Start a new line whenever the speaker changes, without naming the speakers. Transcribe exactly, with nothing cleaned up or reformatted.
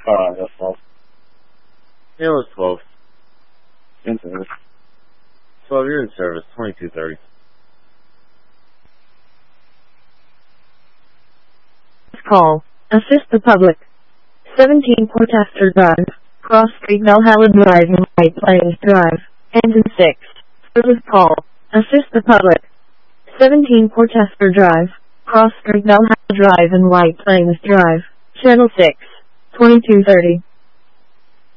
Uh, that's false.
Yeah, it was twelve.
In service.
twelve, you're in service. twenty-two thirty.
Call. Assist the public. seventeen Portchester Drive, Cross Street, Valhalla Drive, and White Plains Drive. Engine six. Service call. Assist the public. seventeen Portchester Drive, Cross Street, Valhalla Drive, and White Plains Drive. Channel six. twenty-two thirty.